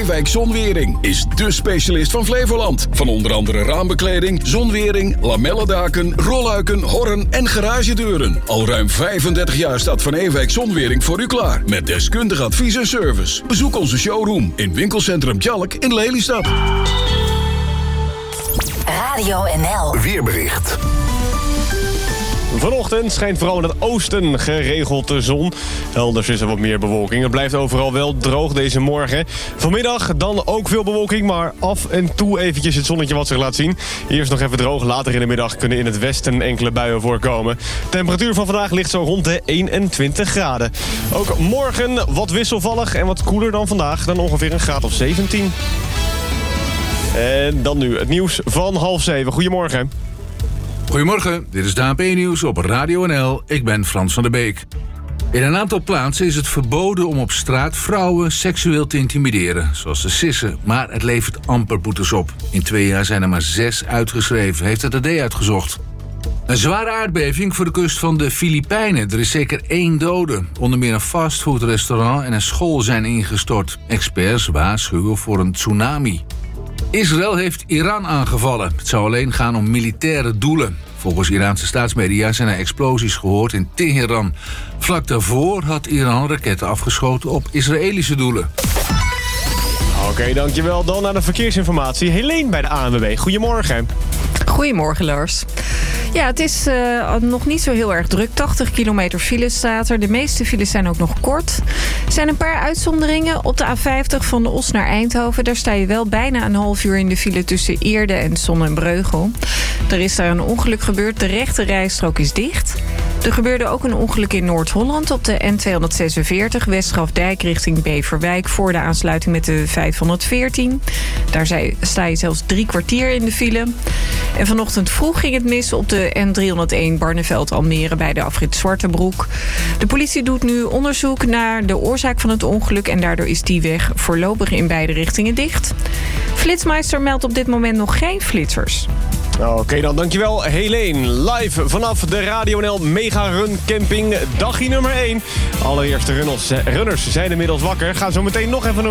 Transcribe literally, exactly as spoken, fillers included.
Ewijk Zonwering is dé specialist van Flevoland. Van onder andere raambekleding, zonwering, lamellendaken, rolluiken, horren en garagedeuren. Al ruim vijfendertig jaar staat Van Ewijk Zonwering voor u klaar. Met deskundig advies en service. Bezoek onze showroom in winkelcentrum Tjalk in Lelystad. Radio N L. Weerbericht. Vanochtend schijnt vooral in het oosten geregeld de zon. Elders is er wat meer bewolking. Het blijft overal wel droog deze morgen. Vanmiddag dan ook veel bewolking, maar af en toe eventjes het zonnetje wat zich laat zien. Eerst nog even droog. Later in de middag kunnen in het westen enkele buien voorkomen. Temperatuur van vandaag ligt zo rond de eenentwintig graden. Ook morgen wat wisselvallig en wat koeler dan vandaag. Dan ongeveer een graad of zeventien. En dan nu het nieuws van half zeven. Goedemorgen. Goedemorgen, dit is de A P Nieuws op Radio N L. Ik ben Frans van der Beek. In een aantal plaatsen is het verboden om op straat vrouwen seksueel te intimideren, zoals de sissen. Maar het levert amper boetes op. In twee jaar zijn er maar zes uitgeschreven, heeft het A D uitgezocht. Een zware aardbeving voor de kust van de Filipijnen. Er is zeker één dode. Onder meer een fastfoodrestaurant en een school zijn ingestort. Experts waarschuwen voor een tsunami. Israël heeft Iran aangevallen. Het zou alleen gaan om militaire doelen. Volgens Iraanse staatsmedia zijn er explosies gehoord in Teheran. Vlak daarvoor had Iran raketten afgeschoten op Israëlische doelen. Oké, okay, dankjewel. Dan naar de verkeersinformatie. Helene bij de A N W B. Goedemorgen. Goedemorgen, Lars. Ja, het is uh, nog niet zo heel erg druk. tachtig kilometer file staat er. De meeste files zijn ook nog kort. Er zijn een paar uitzonderingen. Op de A vijftig van de Os naar Eindhoven. Daar sta je wel bijna een half uur in de file tussen Eerde en Zonnebreugel. Er is daar een ongeluk gebeurd. De rechte rijstrook is dicht. Er gebeurde ook een ongeluk in Noord-Holland op de N tweehonderdzesenveertig... Westgrafdijk richting Beverwijk voor de aansluiting met de vijfhonderdveertien. Daar sta je zelfs drie kwartier in de file. En vanochtend vroeg ging het mis op de N driehonderdéén Barneveld-Almere bij de afrit Zwartebroek. De politie doet nu onderzoek naar de oorzaak van het ongeluk en daardoor is die weg voorlopig in beide richtingen dicht. Flitsmeister meldt op dit moment nog geen flitsers. Oké okay, dan, dankjewel Helene. Live vanaf de Radio N L Mega Run Camping, dagje nummer één. Allereerste runners, runners zijn inmiddels wakker. Gaan zo meteen nog even een